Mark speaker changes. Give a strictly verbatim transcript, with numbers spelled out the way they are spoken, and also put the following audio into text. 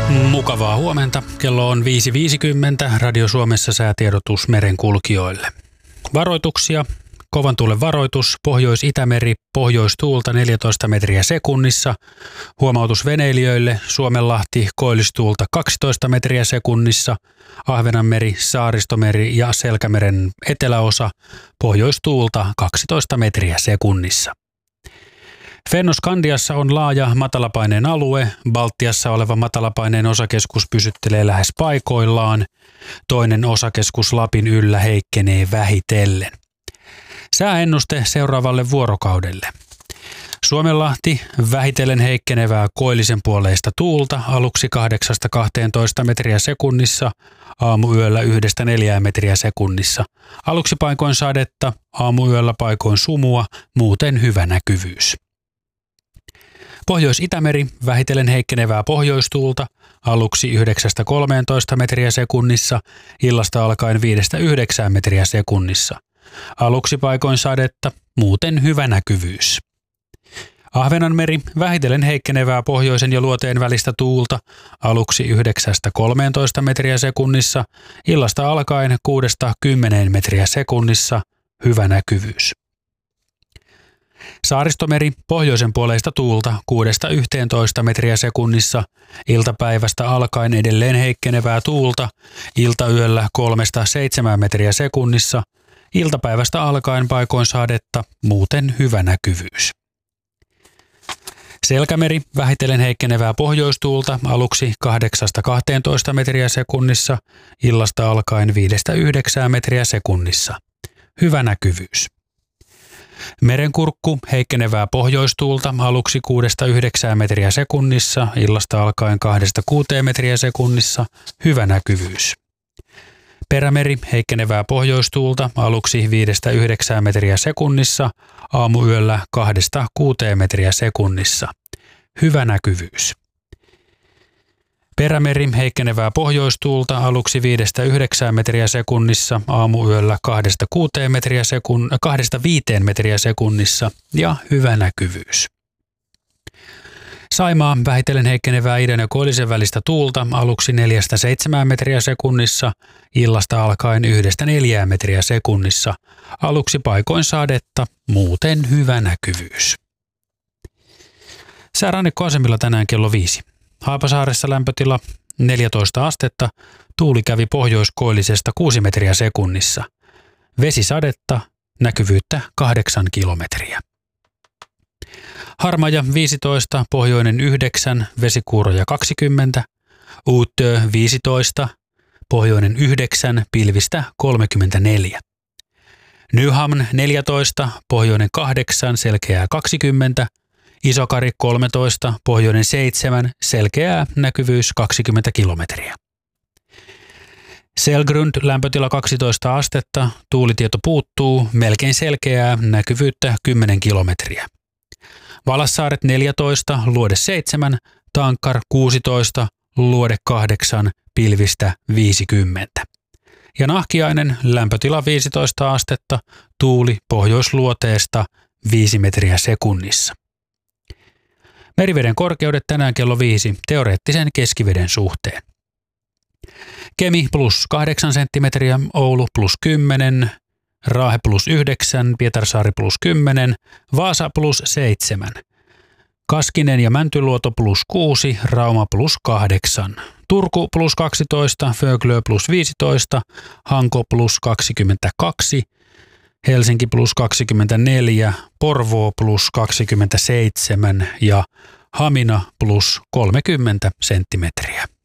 Speaker 1: Mukavaa huomenta. Kello on viisi viisikymmentä. Radio Suomessa säätiedotus merenkulkijoille. Varoituksia. Kovan tuulen varoitus. Pohjois-Itämeri. Pohjoistuulta neljätoista metriä sekunnissa. Huomautus veneilijöille. Suomenlahti. Koillistuulta kaksitoista metriä sekunnissa. Ahvenanmeri, Saaristomeri ja Selkämeren eteläosa. Pohjoistuulta kaksitoista metriä sekunnissa. Fennoskandiassa on laaja matalapaineen alue. Baltiassa oleva matalapaineen osakeskus pysyttelee lähes paikoillaan. Toinen osakeskus Lapin yllä heikkenee vähitellen. Sääennuste seuraavalle vuorokaudelle. Suomenlahti vähitellen heikkenevää koillisen puoleista tuulta aluksi kahdeksasta kahteentoista metriä sekunnissa, aamuyöllä yhdestä neljään metriä sekunnissa. Aluksi paikoin sadetta, aamuyöllä paikoin sumua, muuten hyvä näkyvyys. Pohjois-Itämeri vähitellen heikkenevää pohjoistuulta aluksi yhdeksästä kolmeentoista metriä sekunnissa, illasta alkaen viidestä yhdeksään metriä sekunnissa. Aluksi paikoin sadetta, muuten hyvä näkyvyys. Ahvenanmeri vähitellen heikkenevää pohjoisen ja luoteen välistä tuulta aluksi yhdeksästä kolmeentoista metriä sekunnissa, illasta alkaen kuudesta kymmeneen metriä sekunnissa, hyvä näkyvyys. Saaristomeri pohjoisen puoleista tuulta kuudesta yhteentoista metriä sekunnissa, iltapäivästä alkaen edelleen heikkenevää tuulta, iltayöllä kolmesta seitsemään metriä sekunnissa, iltapäivästä alkaen paikoin sadetta, muuten hyvä näkyvyys. Selkämeri vähitellen heikkenevää pohjoistuulta aluksi kahdeksasta kahteentoista metriä sekunnissa, illasta alkaen viidestä yhdeksään metriä sekunnissa, hyvä näkyvyys. Merenkurkku heikkenevää pohjoistuulta aluksi kuudesta yhdeksään metriä sekunnissa, illasta alkaen kahdesta kuuteen metriä sekunnissa, hyvä näkyvyys. Perämeri heikkenevää pohjoistuulta aluksi viidestä yhdeksään metriä sekunnissa, aamuyöllä kahdesta kuuteen metriä sekunnissa, hyvä näkyvyys. Perämeri heikkenevää pohjoistuulta aluksi viidestä yhdeksään metriä sekunnissa, aamuyöllä kahdesta kuuteen metriä sekun, kahdesta viiteen metriä sekunnissa ja hyvä näkyvyys. Saimaa vähitellen heikkenevää idän ja koillisen välistä tuulta aluksi neljästä seitsemään metriä sekunnissa, illasta alkaen yhdestä neljään metriä sekunnissa, aluksi paikoin sadetta, muuten hyvä näkyvyys. Säärannikkoasemilla tänään kello viisi. Haapasaaressa lämpötila neljätoista astetta, tuuli kävi pohjoiskoillisesta kuusi metriä sekunnissa. Vesisadetta, näkyvyyttä kahdeksan kilometriä. Harmaja viisitoista, pohjoinen yhdeksän, vesikuuroja kaksikymmentä. Uutö viisitoista, pohjoinen yhdeksän, pilvistä kolmekymmentäneljä. Nyhamn neljätoista, pohjoinen kahdeksan, selkeää kaksikymmentä. Isokari kolmetoista, pohjoinen seitsemän, selkeää näkyvyys kaksikymmentä kilometriä. Selgrund lämpötila kaksitoista astetta, tuulitieto puuttuu, melkein selkeää, näkyvyyttä kymmenen kilometriä. Valassaaret neljätoista, luode seitsemän, Tankkar kuusitoista, luode kahdeksan, pilvistä viisikymmentä. Ja Nahkiainen lämpötila viisitoista astetta, tuuli pohjoisluoteesta viisi metriä sekunnissa. Meriveden korkeudet tänään kello viisi teoreettisen keskiveden suhteen. Kemi plus kahdeksan senttimetriä, Oulu plus kymmenen, Raahe plus yhdeksän, Pietarsaari plus kymmenen, Vaasa plus seitsemän, Kaskinen ja Mäntyluoto plus kuusi, Rauma plus kahdeksan, Turku plus kaksitoista, Föglö plus viisitoista, Hanko plus kaksikymmentäkaksi, Helsinki plus kaksikymmentäneljä, Porvoo plus kaksikymmentäseitsemän ja Hamina plus kolmekymmentä senttimetriä.